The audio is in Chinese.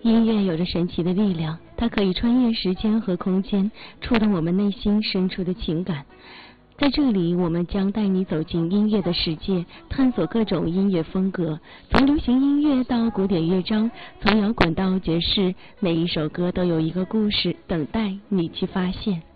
音乐有着神奇的力量，它可以穿越时间和空间，触动我们内心深处的情感。在这里，我们将带你走进音乐的世界，探索各种音乐风格，从流行音乐到古典乐章，从摇滚到爵士，每一首歌都有一个故事，等待你去发现。